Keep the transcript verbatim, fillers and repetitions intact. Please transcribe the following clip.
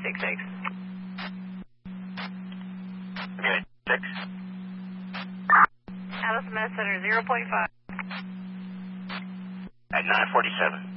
six six. Okay, six. Alice Mass Center, zero point five. At nine forty-seven.